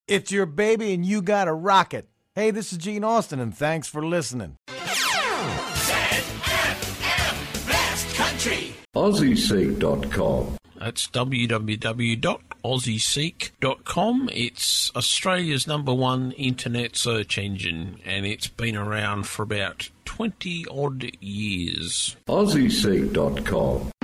It's your baby and you got to rock it. Hey, this is Gene Austin, and thanks for listening. ZFM Best Country. AussieSeek.com. That's www.aussieseek.com. It's Australia's #1 internet search engine, and it's been around for about 20-odd years. AussieSeek.com.